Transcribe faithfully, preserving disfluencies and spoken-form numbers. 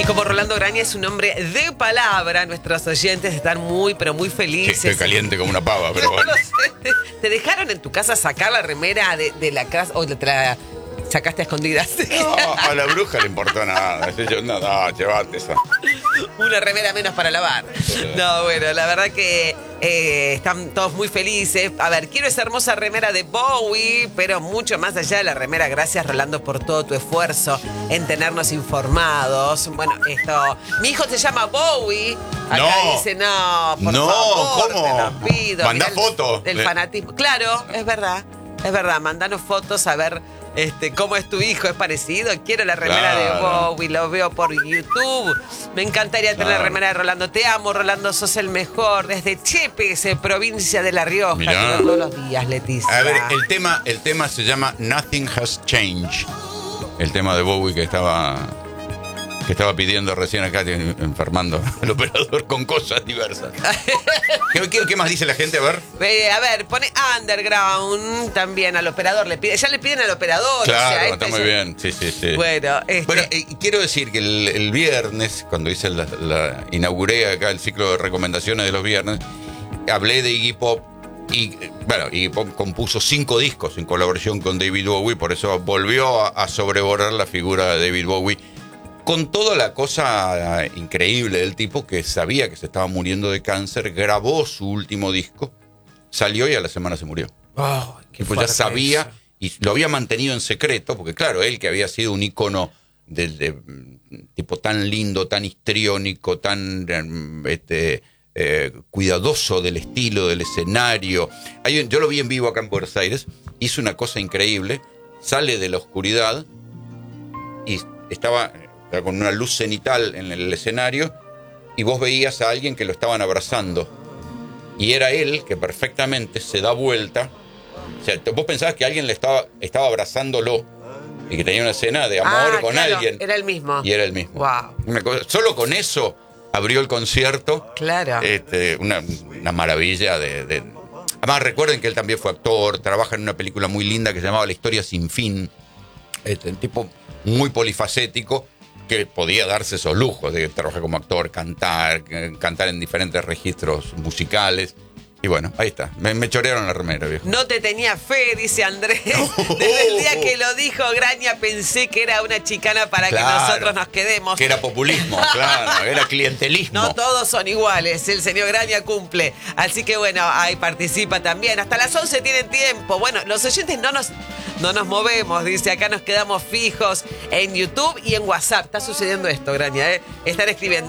como Rolando Graña es un hombre de palabra, nuestros oyentes están muy, pero muy felices. Sí, estoy caliente como una pava, pero No bueno. lo sé. ¿Te dejaron en tu casa sacar la remera de, de la casa o te la sacaste a escondidas? No, a la bruja le importó nada. Yo, no, no, llevate esa. Una remera menos para lavar. No, bueno, la verdad que eh, están todos muy felices. A ver, quiero esa hermosa remera de Bowie, pero mucho más allá de la remera. Gracias, Rolando, por todo tu esfuerzo en tenernos informados. Bueno, esto... Mi hijo se llama Bowie. Acá No. dice, no, por No, favor, ¿cómo? te lo pido. Mandá Mirá el- foto. El Le- fanatismo. Claro, es verdad. Es verdad, mandanos fotos a ver este, cómo es tu hijo, es parecido. Quiero la remera Claro. de Bowie, lo veo por YouTube. Me encantaría tener Claro. la remera de Rolando. Te amo, Rolando, sos el mejor. Desde Chepes, eh, provincia de La Rioja. Mirá. Te veo todos los días, Leticia. A ver, el tema, el tema se llama Nothing Has Changed. El tema de Bowie que estaba que estaba pidiendo recién acá, enfermando al operador con cosas diversas. ¿Qué, qué, qué más dice la gente? A ver. Eh, a ver, pone Underground también al operador. Le pide, ya le piden al operador. Claro, o sea, está este muy ya- bien. Sí, sí, sí. Bueno, este, Bueno, eh, quiero decir que el, el viernes, cuando hice la, la- inauguré acá el ciclo de recomendaciones de los viernes, hablé de Iggy Pop y, eh, bueno, Iggy Pop compuso cinco discos en colaboración con David Bowie, por eso volvió a, a sobrevolar la figura de David Bowie, con toda la cosa increíble del tipo que sabía que se estaba muriendo de cáncer, grabó su último disco, salió y a la semana se murió. oh, qué Pues ya fuerte sabía eso. y lo había mantenido en secreto, porque claro, él que había sido un ícono de, de, tipo tan lindo, tan histriónico, tan eh, este, eh, cuidadoso del estilo, del escenario. Hay un- yo lo vi en vivo acá en Buenos Aires, hizo una cosa increíble, sale de la oscuridad y estaba, estaba con una luz cenital en el escenario y vos veías a alguien que lo estaban abrazando. Y era él que perfectamente se da vuelta. O sea, vos pensabas que alguien le estaba, estaba abrazándolo y que tenía una escena de amor Ah, con claro, alguien. Era el mismo. Y era el mismo. Wow. Una cosa- solo con eso abrió el concierto. Claro. Este, una, una maravilla de, de- Además, recuerden que él también fue actor, trabaja en una película muy linda que se llamaba La historia sin fin. Este, un tipo muy polifacético que podía darse esos lujos de trabajar como actor, cantar, eh, cantar en diferentes registros musicales. Y bueno, ahí está. Me, me chorearon la remera, viejo. No te tenía fe, dice Andrés. Desde el día que lo dijo Graña pensé que era una chicana para Claro. que nosotros nos quedemos. Que era populismo, claro, era clientelismo. No todos son iguales, el señor Graña cumple. Así que bueno, ahí participa también. Hasta las once tienen tiempo. Bueno, los oyentes no nos, no nos movemos, dice. Acá nos quedamos fijos en YouTube y en WhatsApp. Está sucediendo esto, Graña, ¿eh? Están escribiendo.